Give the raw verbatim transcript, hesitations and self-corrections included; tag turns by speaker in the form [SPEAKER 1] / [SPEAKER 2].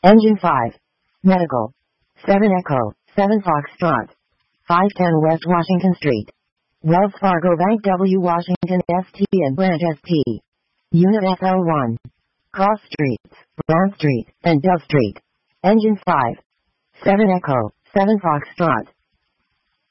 [SPEAKER 1] Engine five. Medical. seven Echo, seven Foxtrot. five ten West Washington Street. Wells Fargo Bank W Washington S T and Branch S T. Unit F L one. Cross Streets, Brown Street, and Dove Street. Engine five. seven Echo, seven Foxtrot.